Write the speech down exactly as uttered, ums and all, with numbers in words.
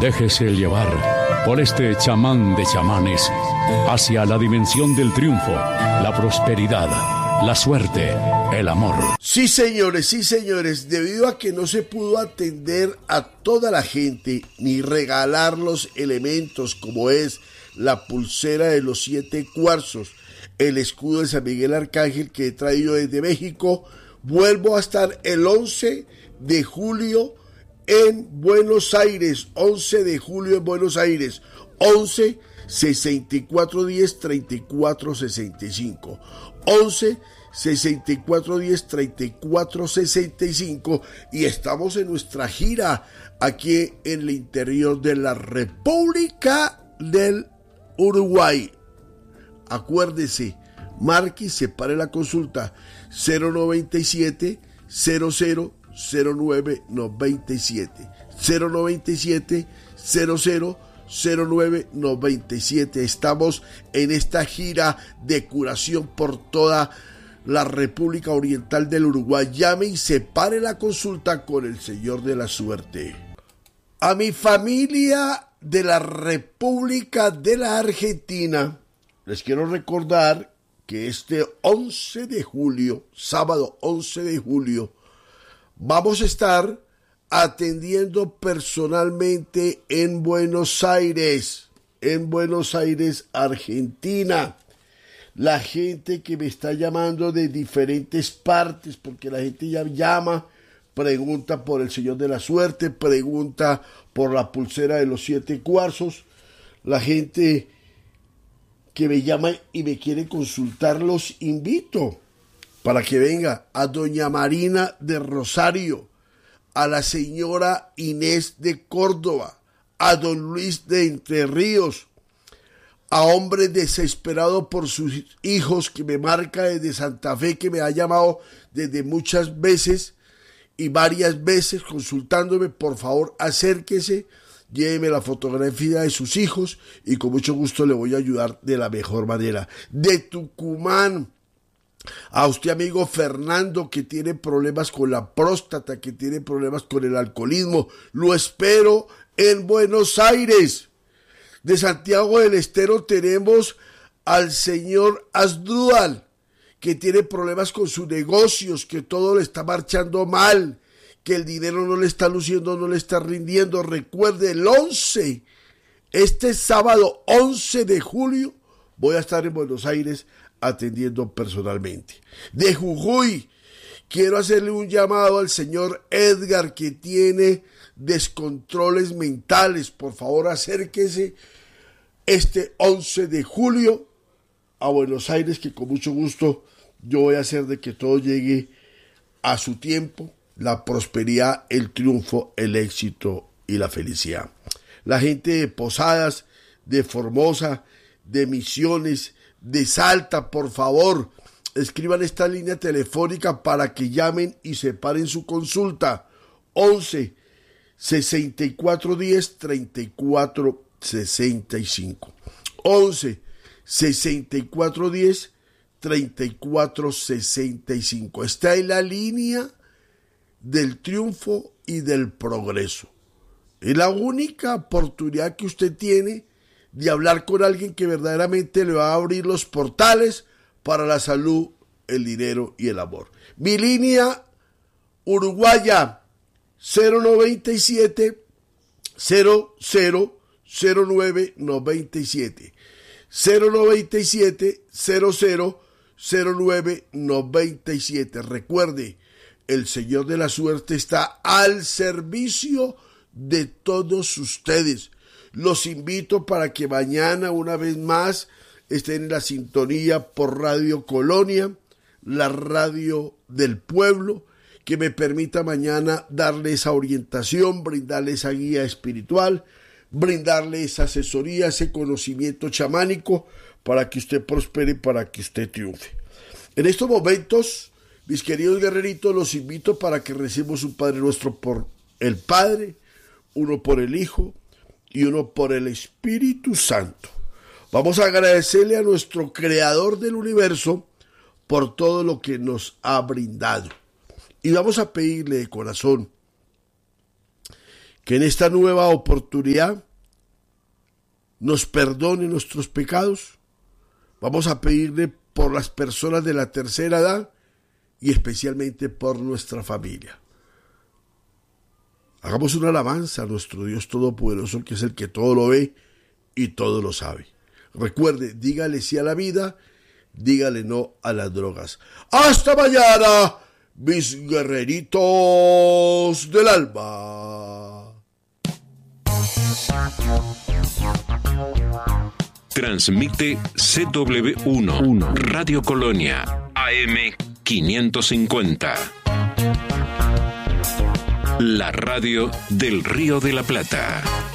Déjese llevar por este chamán de chamanes hacia la dimensión del triunfo, la prosperidad, la suerte, el amor. Sí, señores, sí, señores, debido a que no se pudo atender a toda la gente ni regalar los elementos como es la pulsera de los siete cuarzos, el escudo de San Miguel Arcángel que he traído desde México, vuelvo a estar el once de julio en Buenos Aires, once de julio en Buenos Aires, once sesenta y cuatro diez treinta y cuatro sesenta y cinco, once sesenta y cuatro diez treinta y cuatro sesenta y cinco, y estamos en nuestra gira aquí en el interior de la República del Uruguay. Acuérdese, marque y separe la consulta cero noventa y siete cero cero cero nueve noventa y siete, cero noventa y siete cero cero cero nueve noventa y siete. Estamos en esta gira de curación por toda la República Oriental del Uruguay. Llame y separe la consulta con el Señor de la Suerte. A mi familia de la República de la Argentina, les quiero recordar que este once de julio, sábado once de julio, vamos a estar atendiendo personalmente en Buenos Aires, en Buenos Aires, Argentina. La gente que me está llamando de diferentes partes, porque la gente ya llama, pregunta por el Señor de la Suerte, pregunta por la pulsera de los siete cuarzos. La gente que me llama y me quiere consultar, los invito para que venga a doña Marina de Rosario, a la señora Inés de Córdoba, a don Luis de Entre Ríos, a hombre desesperado por sus hijos que me marca desde Santa Fe, que me ha llamado desde muchas veces y varias veces consultándome. Por favor, acérquese, lléveme la fotografía de sus hijos y con mucho gusto le voy a ayudar de la mejor manera. De Tucumán, a usted, amigo Fernando, que tiene problemas con la próstata, que tiene problemas con el alcoholismo, lo espero en Buenos Aires. De Santiago del Estero tenemos al señor Asdrúbal, que tiene problemas con sus negocios, que todo le está marchando mal, que el dinero no le está luciendo, no le está rindiendo. Recuerde, el once, este sábado once de julio, voy a estar en Buenos Aires atendiendo personalmente. De Jujuy, quiero hacerle un llamado al señor Edgar, que tiene descontroles mentales. Por favor, acérquese este once de julio a Buenos Aires, que con mucho gusto yo voy a hacer de que todo llegue a su tiempo, la prosperidad, el triunfo, el éxito y la felicidad. La gente de Posadas, de Formosa, de Misiones, de Salta, por favor, escriban esta línea telefónica para que llamen y separen su consulta. once sesenta y cuatro diez treinta y cuatro sesenta y cinco. once sesenta y cuatro diez treinta y cuatro sesenta y cinco. Está en la línea del triunfo y del progreso. Es la única oportunidad que usted tiene de hablar con alguien que verdaderamente le va a abrir los portales para la salud, el dinero y el amor. Mi línea uruguaya cero noventa y siete cero cero cero nueve noventa y siete, cero noventa y siete cero cero cero nueve noventa y siete. Recuerde, el Señor de la Suerte está al servicio de todos ustedes. Los invito para que mañana, una vez más, estén en la sintonía por Radio Colonia, la radio del pueblo, que me permita mañana darle esa orientación, brindarle esa guía espiritual, brindarle esa asesoría, ese conocimiento chamánico para que usted prospere, para que usted triunfe. En estos momentos, mis queridos guerreritos, los invito para que recemos un Padre Nuestro por el Padre, uno por el Hijo y uno por el Espíritu Santo. Vamos a agradecerle a nuestro Creador del universo por todo lo que nos ha brindado. Y vamos a pedirle de corazón que en esta nueva oportunidad nos perdone nuestros pecados. Vamos a pedirle por las personas de la tercera edad y especialmente por nuestra familia. Hagamos una alabanza a nuestro Dios Todopoderoso, que es el que todo lo ve y todo lo sabe. Recuerde, dígale sí a la vida, dígale no a las drogas. ¡Hasta mañana, mis guerreritos del alma! Transmite C W uno, Radio Colonia, A M quinientos cincuenta. La radio del Río de la Plata.